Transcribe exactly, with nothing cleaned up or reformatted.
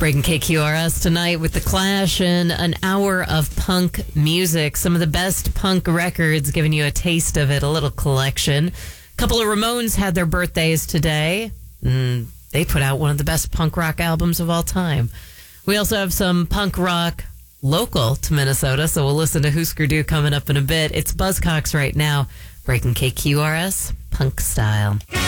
Breaking K Q R S tonight with The Clash and an hour of punk music. Some of the best punk records, giving you a taste of it, a little collection. A couple of Ramones had their birthdays today. Mm, they put out one of the best punk rock albums of all time. We also have some punk rock local to Minnesota, so we'll listen to Husker Du coming up in a bit. It's Buzzcocks right now, breaking K Q R S punk style.